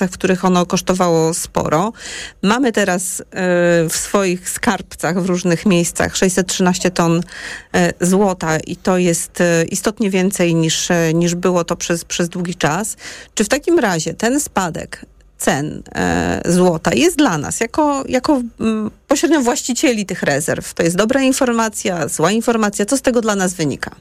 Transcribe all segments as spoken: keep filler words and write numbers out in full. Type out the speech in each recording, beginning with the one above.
w których ono kosztowało sporo. Mamy teraz y, w swoich skarbcach w różnych miejscach sześćset trzynaście ton y, złota i to jest y, istotnie więcej niż, y, niż było to przez, przez długi czas. Czy w takim razie ten spadek cen y, złota jest dla nas jako, jako y, pośrednio właścicieli tych rezerw? To jest dobra informacja, zła informacja? Co z tego dla nas wynika?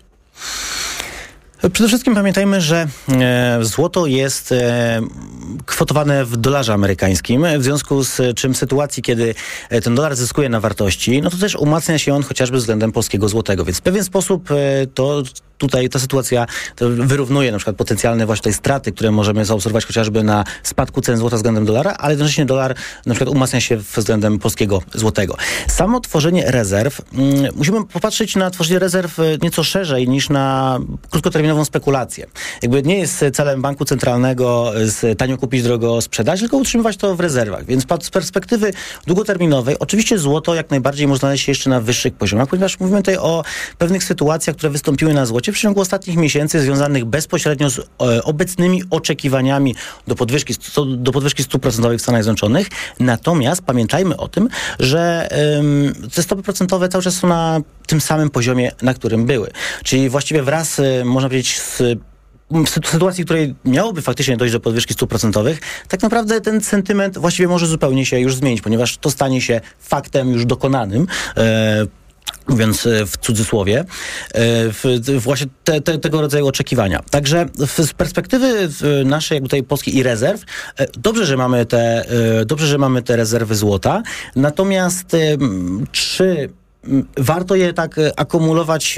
Przede wszystkim pamiętajmy, że e, złoto jest e, kwotowane w dolarze amerykańskim, w związku z czym w sytuacji, kiedy ten dolar zyskuje na wartości, no to też umacnia się on chociażby względem polskiego złotego. Więc w pewien sposób e, to tutaj ta sytuacja wyrównuje na przykład potencjalne właśnie tej straty, które możemy zaobserwować chociażby na spadku cen złota względem dolara, ale jednocześnie dolar na przykład umacnia się względem polskiego złotego. Samo tworzenie rezerw, mm, musimy popatrzeć na tworzenie rezerw nieco szerzej niż na krótkoterminową spekulację. Jakby nie jest celem banku centralnego z tanio kupić, drogo sprzedać, tylko utrzymywać to w rezerwach. Więc z perspektywy długoterminowej oczywiście złoto jak najbardziej może znaleźć się jeszcze na wyższych poziomach, ponieważ mówimy tutaj o pewnych sytuacjach, które wystąpiły na złocie w ciągu ostatnich miesięcy, związanych bezpośrednio z e, obecnymi oczekiwaniami do podwyżki, sto, do podwyżki stóp procentowych w Stanach Zjednoczonych. Natomiast pamiętajmy o tym, że ym, te stopy procentowe cały czas są na tym samym poziomie, na którym były. Czyli właściwie wraz, y, można powiedzieć, z w sytuacji, w której miałoby faktycznie dojść do podwyżki stóp procentowych, tak naprawdę ten sentyment właściwie może zupełnie się już zmienić, ponieważ to stanie się faktem już dokonanym, e, mówiąc w cudzysłowie, w, właśnie te, te, tego rodzaju oczekiwania. Także z perspektywy naszej jakby tej Polski i rezerw, dobrze, że mamy te, dobrze, że mamy te rezerwy złota, natomiast czy warto je tak akumulować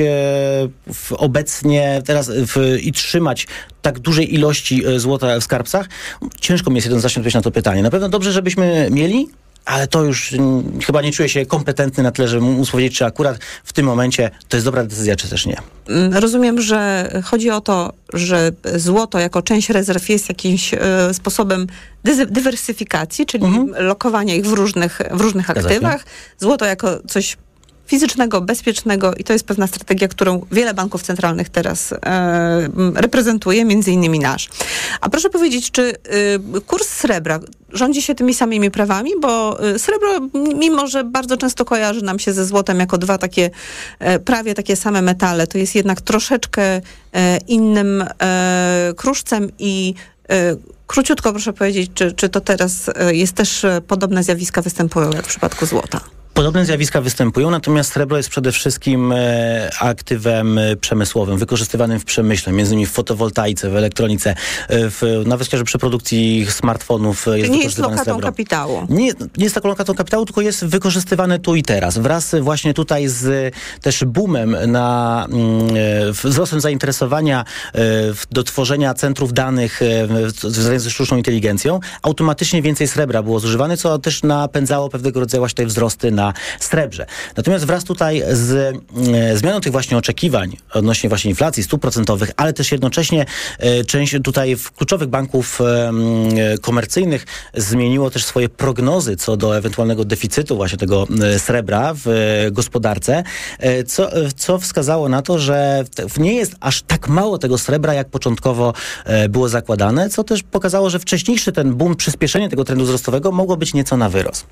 w obecnie teraz w, i trzymać tak dużej ilości złota w skarbcach? Ciężko mi jest jednoznacznie odpowiedzieć na to pytanie. Na pewno dobrze, żebyśmy mieli, ale to już m, chyba nie czuję się kompetentny na tyle, żeby móc powiedzieć, czy akurat w tym momencie to jest dobra decyzja, czy też nie. Rozumiem, że chodzi o to, że złoto jako część rezerw jest jakimś e, sposobem dy- dywersyfikacji, czyli mhm. lokowania ich w różnych, w różnych aktywach. Złoto jako coś fizycznego, bezpiecznego i to jest pewna strategia, którą wiele banków centralnych teraz e, reprezentuje, między innymi nasz. A proszę powiedzieć, czy y, kurs srebra rządzi się tymi samymi prawami? Bo y, srebro, mimo że bardzo często kojarzy nam się ze złotem jako dwa takie e, prawie takie same metale, to jest jednak troszeczkę e, innym e, kruszcem i e, króciutko proszę powiedzieć, czy, czy to teraz e, jest też e, podobne zjawiska występują jak w przypadku złota? Podobne zjawiska występują, natomiast srebro jest przede wszystkim e, aktywem e, przemysłowym, wykorzystywanym w przemyśle, między innymi w fotowoltaice, w elektronice, e, w, nawet chociażby przy produkcji smartfonów e, jest nie wykorzystywane jest lokatą srebro. kapitału. Nie, nie jest taką lokatą kapitału, tylko jest wykorzystywane tu i teraz. Wraz właśnie tutaj z też boomem na e, wzrostem zainteresowania e, w, do tworzenia centrów danych e, związanych ze sztuczną inteligencją, automatycznie więcej srebra było zużywane, co też napędzało pewnego rodzaju właśnie te wzrosty na na srebrze. Natomiast wraz tutaj z e, zmianą tych właśnie oczekiwań odnośnie właśnie inflacji, stóp procentowych, ale też jednocześnie e, część tutaj w kluczowych banków e, komercyjnych zmieniło też swoje prognozy co do ewentualnego deficytu właśnie tego e, srebra w e, gospodarce, e, co, co wskazało na to, że w, nie jest aż tak mało tego srebra, jak początkowo e, było zakładane, co też pokazało, że wcześniejszy ten boom, przyspieszenie tego trendu wzrostowego mogło być nieco na wyrost.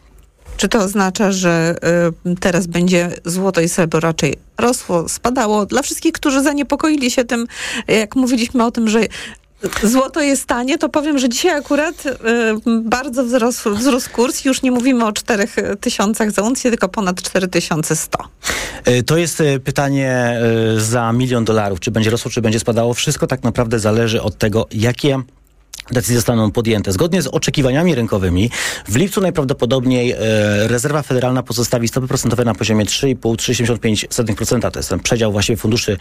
Czy to oznacza, że y, teraz będzie złoto i srebro raczej rosło, spadało? Dla wszystkich, którzy zaniepokoili się tym, jak mówiliśmy o tym, że złoto jest tanie, to powiem, że dzisiaj akurat y, bardzo wzrósł, wzrósł kurs. Już nie mówimy o czterech tysiącach za uncję, tylko ponad cztery tysiące sto. To jest pytanie za milion dolarów. Czy będzie rosło, czy będzie spadało? Wszystko tak naprawdę zależy od tego, jakie decyzje zostaną podjęte. Zgodnie z oczekiwaniami rynkowymi w lipcu najprawdopodobniej e, rezerwa federalna pozostawi stopy procentowe na poziomie trzy i pół do trzydziestu pięciu procent. To jest ten przedział właściwie funduszy,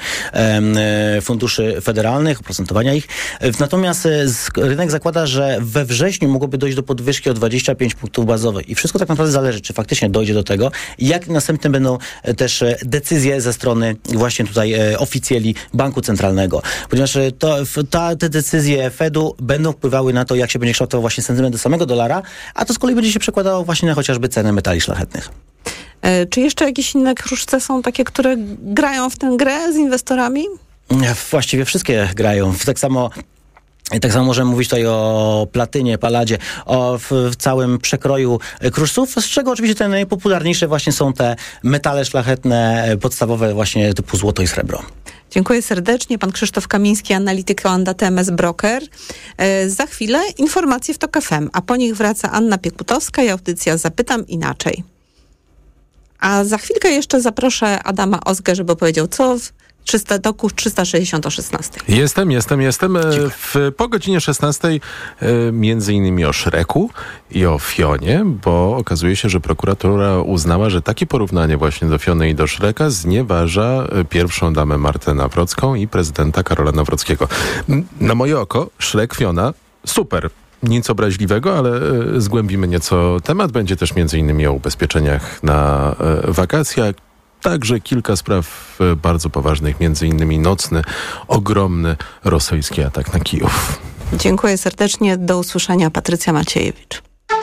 e, funduszy federalnych, oprocentowania ich. E, natomiast e, z, rynek zakłada, że we wrześniu mogłoby dojść do podwyżki o dwadzieścia pięć punktów bazowych. I wszystko tak naprawdę zależy, czy faktycznie dojdzie do tego i jak następne będą e, też e, decyzje ze strony właśnie tutaj e, oficjeli Banku Centralnego. Ponieważ e, to, ta, te decyzje Fedu będą wpływały na to, jak się będzie kształtował właśnie sentyment do samego dolara, a to z kolei będzie się przekładało właśnie na chociażby ceny metali szlachetnych. E, czy jeszcze jakieś inne kruszce są takie, które grają w tę grę z inwestorami? Właściwie wszystkie grają. Tak samo I tak samo możemy mówić tutaj o platynie, paladzie, o w, w całym przekroju kruszców, z czego oczywiście te najpopularniejsze właśnie są te metale szlachetne, podstawowe właśnie typu złoto i srebro. Dziękuję serdecznie. Pan Krzysztof Kamiński, analityk Oanda T M S Broker. E, za chwilę informacje w TOK F M, a po nich wraca Anna Piekutowska i audycja Zapytam Inaczej. A za chwilkę jeszcze zaproszę Adama Ozgę, żeby powiedział, co w trzysta toku trzysta sześćdziesiąt o szesnastej. Jestem, jestem, jestem. W, po godzinie szesnastej między innymi o Szreku i o Fionie, bo okazuje się, że prokuratura uznała, że takie porównanie właśnie do Fiony i do Szreka znieważa pierwszą damę Martę Nawrocką i prezydenta Karola Nawrockiego. Na moje oko Szrek, Fiona, super. Nic obraźliwego, ale zgłębimy nieco temat. Będzie też między innymi o ubezpieczeniach na wakacjach. Także kilka spraw bardzo poważnych, między innymi nocny, ogromny rosyjski atak na Kijów. Dziękuję serdecznie. Do usłyszenia. Patrycja Maciejewicz.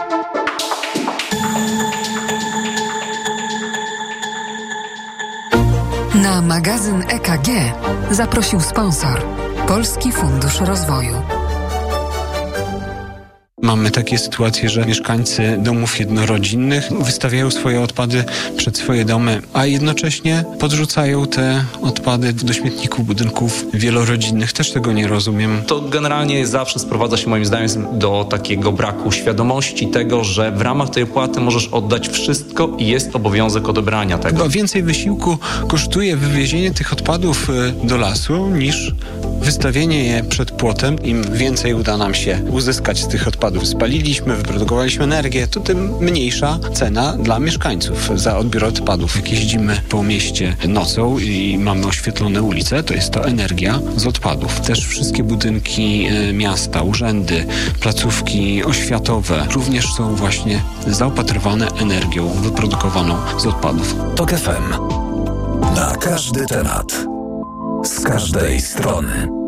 Na magazyn E K G zaprosił sponsor Polski Fundusz Rozwoju. Mamy takie sytuacje, że mieszkańcy domów jednorodzinnych wystawiają swoje odpady przed swoje domy, a jednocześnie podrzucają te odpady do śmietników budynków wielorodzinnych. Też tego nie rozumiem. To generalnie zawsze sprowadza się moim zdaniem do takiego braku świadomości tego, że w ramach tej opłaty możesz oddać wszystko i jest obowiązek odebrania tego. Chyba więcej wysiłku kosztuje wywiezienie tych odpadów do lasu niż wystawienie je przed płotem. Im więcej uda nam się uzyskać z tych odpadów, spaliliśmy, wyprodukowaliśmy energię, to tym mniejsza cena dla mieszkańców za odbiór odpadów. Jak jeździmy po mieście nocą i mamy oświetlone ulice, to jest to energia z odpadów. Też wszystkie budynki miasta, urzędy, placówki oświatowe również są właśnie zaopatrywane energią wyprodukowaną z odpadów. TOK F M. Na każdy temat. Z każdej strony.